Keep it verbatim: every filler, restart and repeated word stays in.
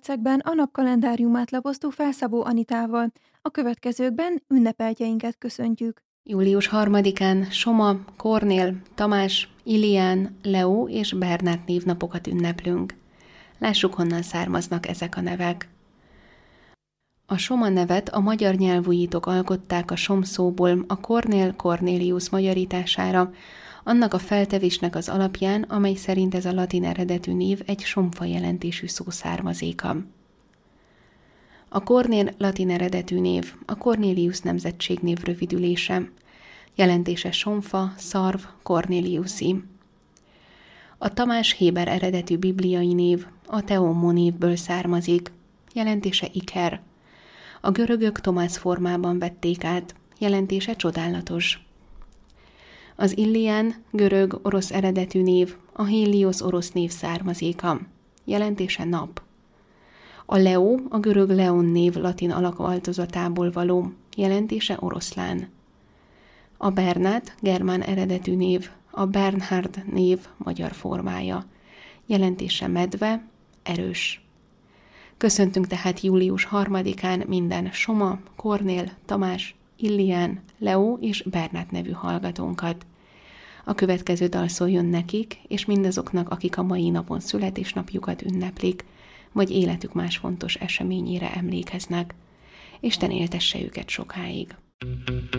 percekben a napkalendáriumát lapoztuk Felszabó Anitával. A következőkben ünnepeltjeinket köszöntjük. július harmadikán Soma, Kornél, Tamás, Ilián, Leó és Bernát névnapokat ünneplünk. Lássuk, honnan származnak ezek a nevek. A Soma nevet a magyar nyelvújítók alkották a Som szóból a Kornél Cornelius magyarítására, annak a feltevésnek az alapján, amely szerint ez a latin eredetű név egy somfa jelentésű szó származéka. A Kornél latin eredetű név a Cornelius nemzetségnév rövidülése, jelentése somfa, szarv, Corneliusi. A Tamás héber eredetű bibliai név a Teomó névből származik, jelentése iker. A görögök Tomás formában vették át, jelentése csodálatos. Az Ilián görög orosz eredetű név a Héliosz orosz név származéka, jelentése nap. A Leó a görög Leon név latin alakváltozatából való, jelentése oroszlán. A Bernát germán eredetű név a Bernhard név magyar formája, jelentése medve, erős. Köszöntünk tehát július harmadikán minden Soma, Kornél, Tamás, Ilián, Leó és Bernát nevű hallgatónkat. A következő dal szóljon nekik, és mindazoknak, akik a mai napon születésnapjukat ünneplik, vagy életük más fontos eseményére emlékeznek. Isten éltesse őket sokáig.